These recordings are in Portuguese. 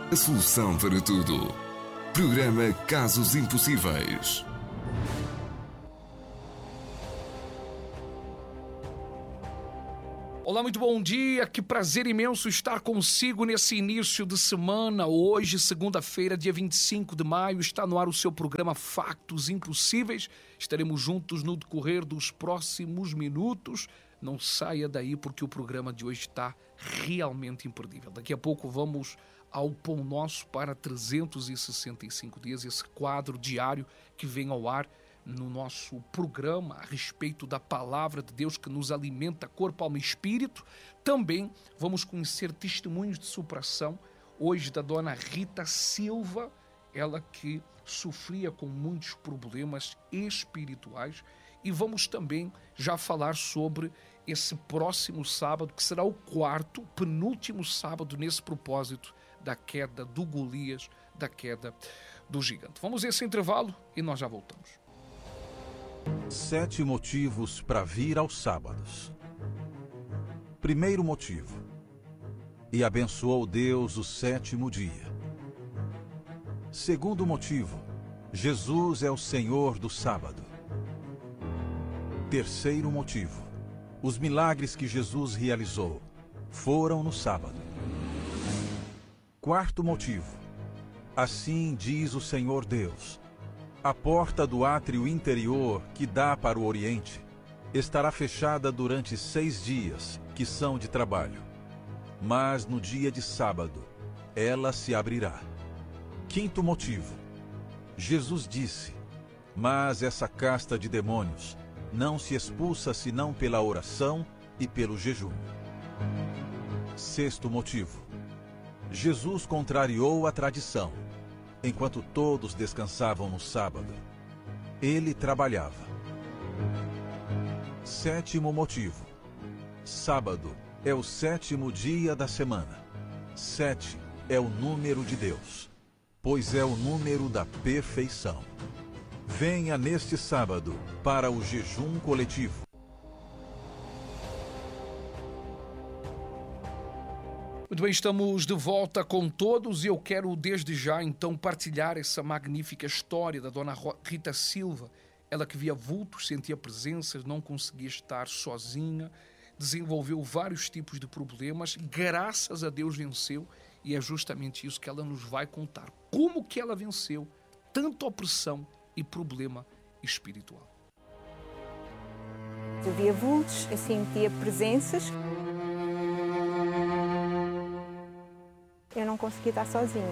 a solução para tudo. Programa Casos Impossíveis. Olá, muito bom dia, que prazer imenso estar consigo nesse início de semana. Hoje, segunda-feira, dia 25 de maio, está no ar o seu programa Factos Impossíveis. Estaremos juntos no decorrer dos próximos minutos. Não saia daí porque o programa de hoje está realmente imperdível. Daqui a pouco vamos ao Pão Nosso para 365 dias, esse quadro diário que vem ao ar no nosso programa a respeito da palavra de Deus que nos alimenta corpo, alma e espírito. Também vamos conhecer testemunhos de superação, hoje da dona Rita Silva, ela que sofria com muitos problemas espirituais, e vamos também já falar sobre esse próximo sábado, que será o quarto, penúltimo sábado nesse propósito da queda do Golias, da queda do gigante. Vamos a esse intervalo e nós já voltamos. 7 motivos para vir aos sábados. Primeiro motivo: e abençoou Deus o 7º dia. Segundo motivo: Jesus é o Senhor do sábado. Terceiro motivo: os milagres que Jesus realizou foram no sábado. Quarto motivo: assim diz o Senhor Deus: a porta do átrio interior que dá para o Oriente estará fechada durante 6 dias, que são de trabalho. Mas no dia de sábado, ela se abrirá. Quinto motivo: Jesus disse: mas essa casta de demônios não se expulsa senão pela oração e pelo jejum. Sexto motivo: Jesus contrariou a tradição. Enquanto todos descansavam no sábado, ele trabalhava. Sétimo motivo: sábado é o 7º dia da semana. 7 é o número de Deus, pois é o número da perfeição. Venha neste sábado para o jejum coletivo. Muito bem, estamos de volta com todos e eu quero desde já então partilhar essa magnífica história da dona Rita Silva. Ela que via vultos, sentia presenças, não conseguia estar sozinha, desenvolveu vários tipos de problemas, graças a Deus venceu, e é justamente isso que ela nos vai contar. Como que ela venceu tanta opressão e problema espiritual. Eu via vultos, eu sentia presenças. Eu não conseguia estar sozinha.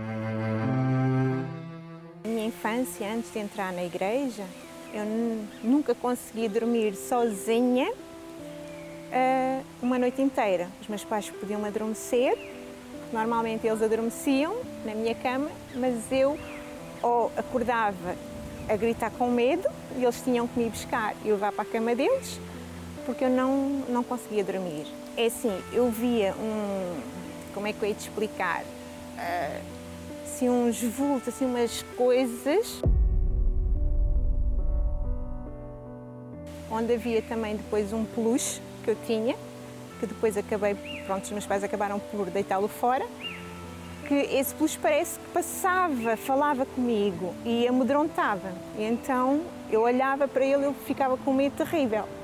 Na minha infância, antes de entrar na igreja, eu nunca conseguia dormir sozinha uma noite inteira. Os meus pais podiam adormecer, normalmente eles adormeciam na minha cama, mas eu ou acordava a gritar com medo e eles tinham que me buscar e levar para a cama deles, porque eu não conseguia dormir. É assim, eu via como é que eu ia te explicar? Assim, uns vultos, assim, umas coisas. Onde havia também depois um peluche que eu tinha, que depois os meus pais acabaram por deitá-lo fora, que esse peluche parece que passava, falava comigo e amedrontava. E então eu olhava para ele e eu ficava com um medo terrível.